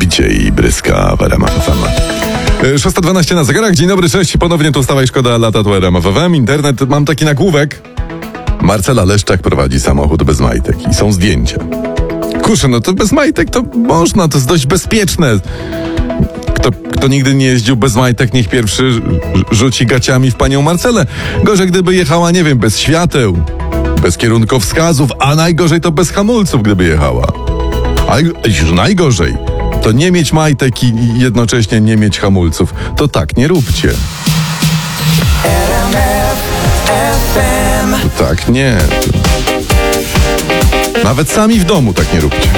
bicie i bryska w RMF FM. 6:12 na zegarach. Dzień dobry, cześć. Ponownie tu Wstawaj, Szkoda lata, tu RMF FM. Internet, mam taki nagłówek. Marcela Leszczak prowadzi samochód bez majtek i są zdjęcia. Kurczę, no to bez majtek to można, to jest dość bezpieczne. Kto nigdy nie jeździł bez majtek, niech pierwszy rzuci gaciami w panią Marcelę. Gorzej, gdyby jechała, nie wiem, bez świateł, bez kierunkowskazów, a najgorzej to bez hamulców, gdyby jechała. A już najgorzej to nie mieć majtek i jednocześnie nie mieć hamulców. To tak nie róbcie. Tak nie. Nawet sami w domu tak nie róbcie.